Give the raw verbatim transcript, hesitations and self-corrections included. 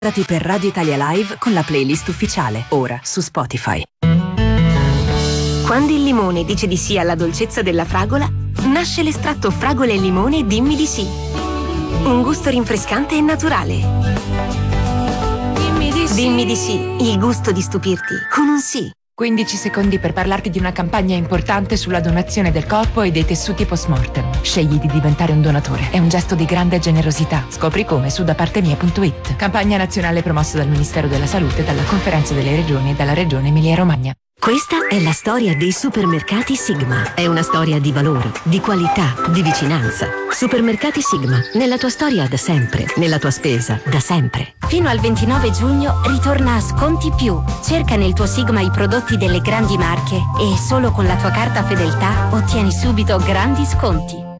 Registrati per Radio Italia Live con la playlist ufficiale, ora su Spotify. Quando il limone dice di sì alla dolcezza della fragola, nasce l'estratto fragola e limone Dimmi di sì. Un gusto rinfrescante e naturale. Dimmi di sì. Dimmi di sì, il gusto di stupirti con un sì. quindici secondi per parlarti di una campagna importante sulla donazione del corpo e dei tessuti post-mortem. Scegli di diventare un donatore. È un gesto di grande generosità. Scopri come su da parte mia punto it. Campagna nazionale promossa dal Ministero della Salute, dalla Conferenza delle Regioni e dalla Regione Emilia-Romagna. Questa è la storia dei supermercati Sigma. È una storia di valori, di qualità, di vicinanza. Supermercati Sigma, nella tua storia da sempre, nella tua spesa da sempre. Fino al ventinove giugno ritorna a Sconti Più. Cerca nel tuo Sigma i prodotti delle grandi marche e solo con la tua carta fedeltà ottieni subito grandi sconti.